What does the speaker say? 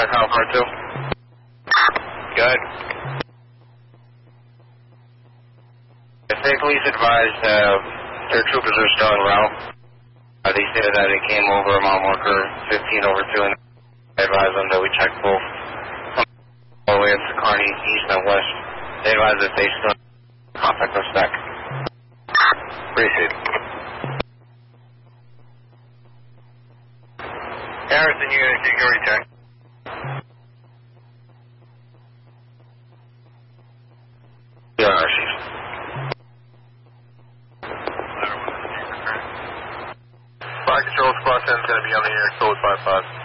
how far too? Good. If they please advise, their troopers are still en route. They stated that it came over mile marker 15 over 2, and I advise them that we check both all the way up to Kearney, east and west. They advise that they still contact us back. Appreciate it. Harrison, you can already check. Yeah, Chief. Fire control, squad 10 is going to be on the air, code 55.